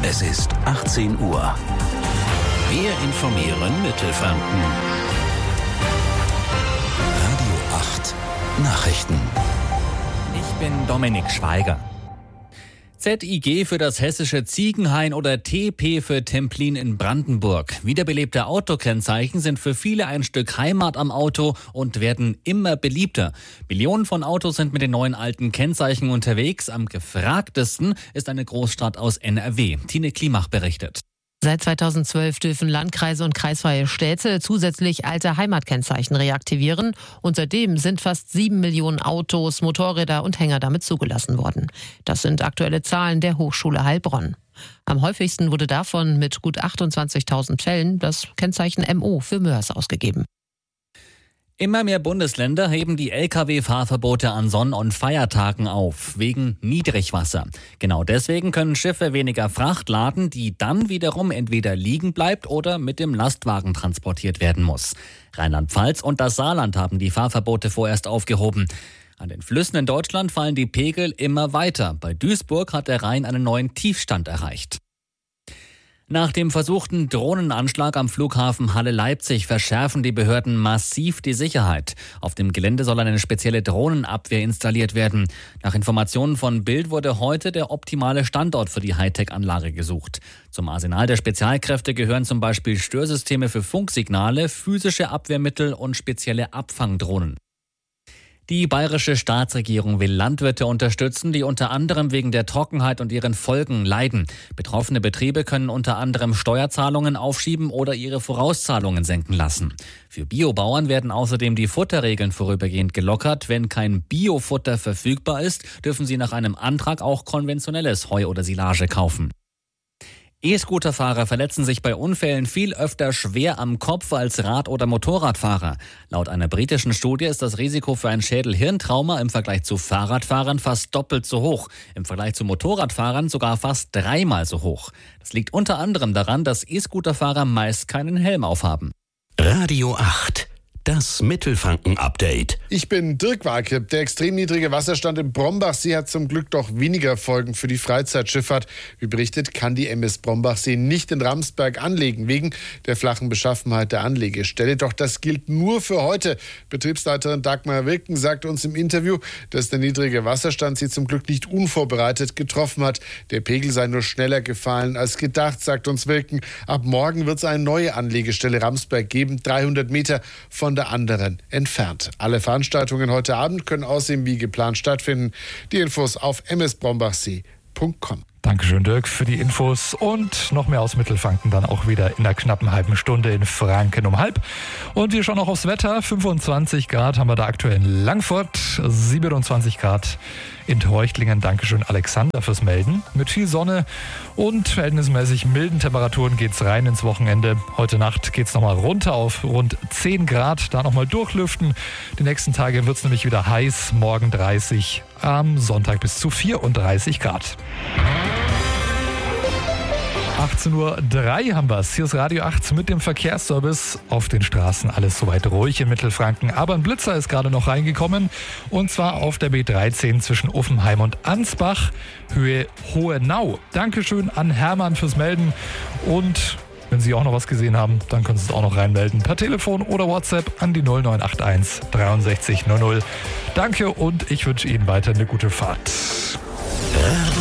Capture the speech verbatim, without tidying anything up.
Es ist achtzehn Uhr. Wir informieren Mittelfranken. Radio acht Nachrichten. Ich bin Dominik Schweiger. Z I G für das hessische Ziegenhain oder T P für Templin in Brandenburg. Wiederbelebte Autokennzeichen sind für viele ein Stück Heimat am Auto und werden immer beliebter. Millionen von Autos sind mit den neuen alten Kennzeichen unterwegs. Am gefragtesten ist eine Großstadt aus N R W. Tine Klimach berichtet. Seit zweitausendzwölf dürfen Landkreise und kreisfreie Städte zusätzlich alte Heimatkennzeichen reaktivieren. Und seitdem sind fast sieben Millionen Autos, Motorräder und Hänger damit zugelassen worden. Das sind aktuelle Zahlen der Hochschule Heilbronn. Am häufigsten wurde davon mit gut achtundzwanzigtausend Fällen das Kennzeichen M O für Mörs ausgegeben. Immer mehr Bundesländer heben die L K W-Fahrverbote an Sonn- und Feiertagen auf, wegen Niedrigwasser. Genau deswegen können Schiffe weniger Fracht laden, die dann wiederum entweder liegen bleibt oder mit dem Lastwagen transportiert werden muss. Rheinland-Pfalz und das Saarland haben die Fahrverbote vorerst aufgehoben. An den Flüssen in Deutschland fallen die Pegel immer weiter. Bei Duisburg hat der Rhein einen neuen Tiefstand erreicht. Nach dem versuchten Drohnenanschlag am Flughafen Halle-Leipzig verschärfen die Behörden massiv die Sicherheit. Auf dem Gelände soll eine spezielle Drohnenabwehr installiert werden. Nach Informationen von Bild wurde heute der optimale Standort für die Hightech-Anlage gesucht. Zum Arsenal der Spezialkräfte gehören zum Beispiel Störsysteme für Funksignale, physische Abwehrmittel und spezielle Abfangdrohnen. Die bayerische Staatsregierung will Landwirte unterstützen, die unter anderem wegen der Trockenheit und ihren Folgen leiden. Betroffene Betriebe können unter anderem Steuerzahlungen aufschieben oder ihre Vorauszahlungen senken lassen. Für Biobauern werden außerdem die Futterregeln vorübergehend gelockert. Wenn kein Biofutter verfügbar ist, dürfen sie nach einem Antrag auch konventionelles Heu oder Silage kaufen. E-Scooterfahrer verletzen sich bei Unfällen viel öfter schwer am Kopf als Rad- oder Motorradfahrer. Laut einer britischen Studie ist das Risiko für ein Schädel-Hirntrauma im Vergleich zu Fahrradfahrern fast doppelt so hoch. Im Vergleich zu Motorradfahrern sogar fast dreimal so hoch. Das liegt unter anderem daran, dass E-Scooterfahrer meist keinen Helm aufhaben. Radio acht. Das Mittelfranken-Update. Ich bin Dirk Walke. Der extrem niedrige Wasserstand im Brombachsee hat zum Glück doch weniger Folgen für die Freizeitschifffahrt. Wie berichtet, kann die M S Brombachsee nicht in Ramsberg anlegen, wegen der flachen Beschaffenheit der Anlegestelle. Doch das gilt nur für heute. Betriebsleiterin Dagmar Wilken sagt uns im Interview, dass der niedrige Wasserstand sie zum Glück nicht unvorbereitet getroffen hat. Der Pegel sei nur schneller gefallen als gedacht, sagt uns Wilken. Ab morgen wird es eine neue Anlegestelle Ramsberg geben, dreihundert Meter von der anderen entfernt. Alle Veranstaltungen heute Abend können außerdem wie geplant stattfinden. Die Infos auf m s brombachsee punkt com. Dankeschön, Dirk, für die Infos und noch mehr aus Mittelfranken dann auch wieder in der knappen halben Stunde in Franken um halb. Und wir schauen auch aufs Wetter. fünfundzwanzig Grad haben wir da aktuell in Langfurt, siebenundzwanzig Grad in Treuchtlingen. Dankeschön, Alexander, fürs Melden. Mit viel Sonne und verhältnismäßig milden Temperaturen geht's rein ins Wochenende. Heute Nacht geht's nochmal runter auf rund zehn Grad. Da nochmal durchlüften. Die nächsten Tage wird's nämlich wieder heiß. Morgen dreißig, am Sonntag bis zu vierunddreißig Grad. achtzehn Uhr drei haben wir es. Hier ist Radio acht mit dem Verkehrsservice. Auf den Straßen alles soweit ruhig in Mittelfranken. Aber ein Blitzer ist gerade noch reingekommen. Und zwar auf der B dreizehn zwischen Uffenheim und Ansbach, Höhe Hohenau. Dankeschön an Hermann fürs Melden. Und wenn Sie auch noch was gesehen haben, dann können Sie es auch noch reinmelden. Per Telefon oder WhatsApp an die null neun acht eins dreiundsechzig null null. Danke und ich wünsche Ihnen weiter eine gute Fahrt. Radio